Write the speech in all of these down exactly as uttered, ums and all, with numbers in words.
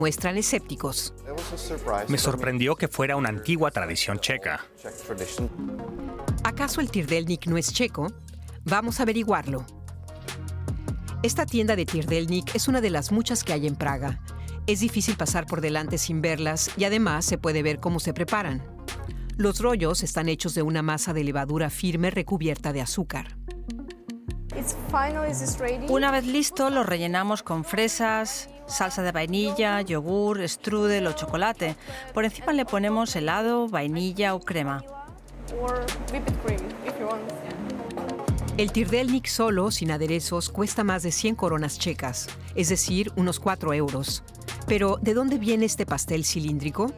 muestran escépticos. Me sorprendió que fuera una antigua tradición checa. ¿Acaso el Trdelník no es checo? Vamos a averiguarlo. Esta tienda de Trdelník es una de las muchas que hay en Praga. Es difícil pasar por delante sin verlas y además se puede ver cómo se preparan. Los rollos están hechos de una masa de levadura firme recubierta de azúcar. Una vez listo, lo rellenamos con fresas, salsa de vainilla, yogur, strudel o chocolate. Por encima le ponemos helado, vainilla o crema. El Trdelník solo, sin aderezos, cuesta más de cien coronas checas, es decir, unos cuatro euros. Pero, ¿de dónde viene este pastel cilíndrico?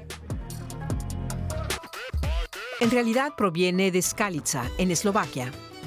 En realidad proviene de Skalica, en Eslovaquia.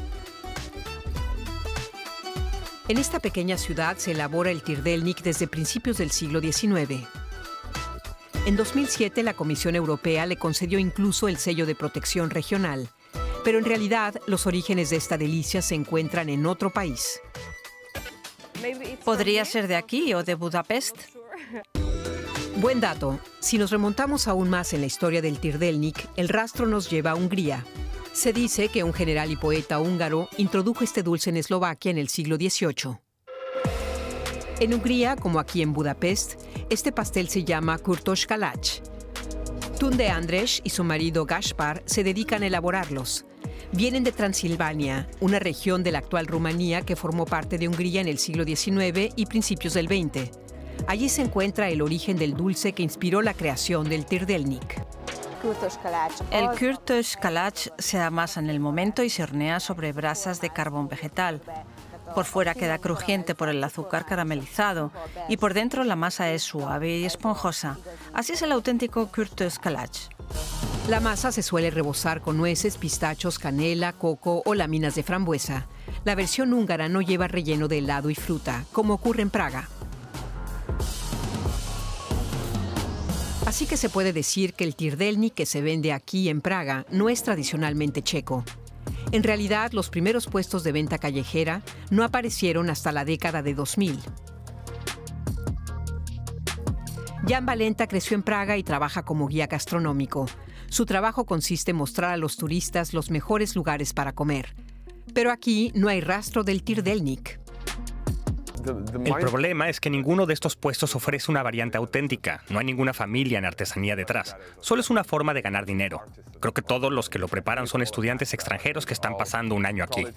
En esta pequeña ciudad se elabora el Trdelník desde principios del siglo diecinueve. En dos mil siete, la Comisión Europea le concedió incluso el sello de protección regional. Pero en realidad, los orígenes de esta delicia se encuentran en otro país. ¿Podría ser de aquí o de Budapest? Buen dato. Si nos remontamos aún más en la historia del Trdelník, el rastro nos lleva a Hungría. Se dice que un general y poeta húngaro introdujo este dulce en Eslovaquia en el siglo dieciocho. En Hungría, como aquí en Budapest, este pastel se llama Kurtos kalács. Tunde András y su marido Gaspar se dedican a elaborarlos. Vienen de Transilvania, una región de la actual Rumanía que formó parte de Hungría en el siglo diecinueve y principios del veinte. Allí se encuentra el origen del dulce que inspiró la creación del Trdelník. El Kurtos kalács se amasa en el momento y se hornea sobre brasas de carbón vegetal. Por fuera queda crujiente por el azúcar caramelizado y por dentro la masa es suave y esponjosa. Así es el auténtico Kurtos kalács. La masa se suele rebozar con nueces, pistachos, canela, coco o láminas de frambuesa. La versión húngara no lleva relleno de helado y fruta, como ocurre en Praga. Así que se puede decir que el Trdelník que se vende aquí en Praga no es tradicionalmente checo. En realidad, los primeros puestos de venta callejera no aparecieron hasta la década de dos mil. Jan Valenta creció en Praga y trabaja como guía gastronómico. Su trabajo consiste en mostrar a los turistas los mejores lugares para comer. Pero aquí no hay rastro del Trdelník. El problema es que ninguno de estos puestos ofrece una variante auténtica. No hay ninguna familia en artesanía detrás. Solo es una forma de ganar dinero. Creo que todos los que lo preparan son estudiantes extranjeros que están pasando un año aquí.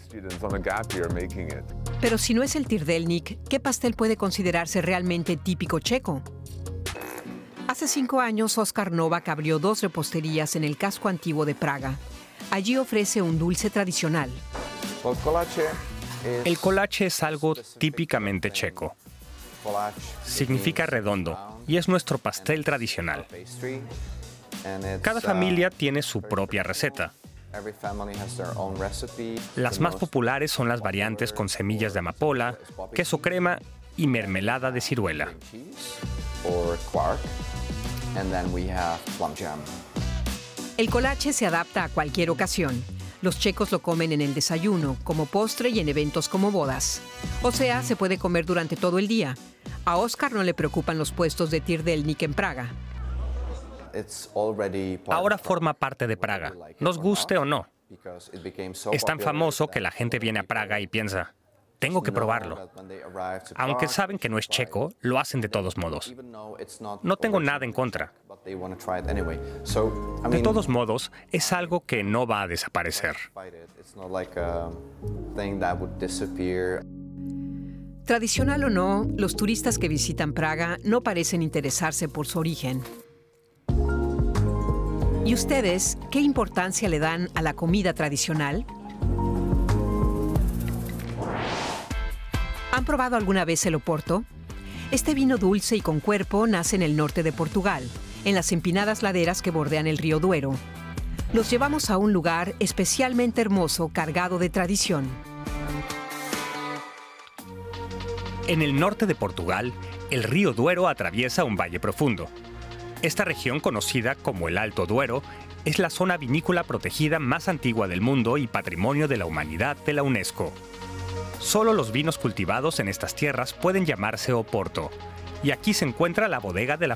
Pero si no es el Trdelník, ¿qué pastel puede considerarse realmente típico checo? Hace cinco años, Oskar Novak abrió dos reposterías en el casco antiguo de Praga. Allí ofrece un dulce tradicional. El kolache es algo típicamente checo. Significa redondo y es nuestro pastel tradicional. Cada familia tiene su propia receta. Las más populares son las variantes con semillas de amapola, queso crema y mermelada de ciruela. El kolache se adapta a cualquier ocasión. Los checos lo comen en el desayuno, como postre y en eventos como bodas. O sea, se puede comer durante todo el día. A Oskar no le preocupan los puestos de Trdelník en Praga. Ahora forma parte de Praga, nos guste o no. Es tan famoso que la gente viene a Praga y piensa, tengo que probarlo. Aunque saben que no es checo, lo hacen de todos modos. No tengo nada en contra. De todos modos, es algo que no va a desaparecer. Tradicional o no, los turistas que visitan Praga no parecen interesarse por su origen. ¿Y ustedes qué importancia le dan a la comida tradicional? ¿Han probado alguna vez el Oporto? Este vino dulce y con cuerpo nace en el norte de Portugal, en las empinadas laderas que bordean el río Duero. Los llevamos a un lugar especialmente hermoso, cargado de tradición. En el norte de Portugal, el río Duero atraviesa un valle profundo. Esta región, conocida como el Alto Duero, es la zona vinícola protegida más antigua del mundo y Patrimonio de la Humanidad de la UNESCO. Solo los vinos cultivados en estas tierras pueden llamarse Oporto, y aquí se encuentra la bodega de la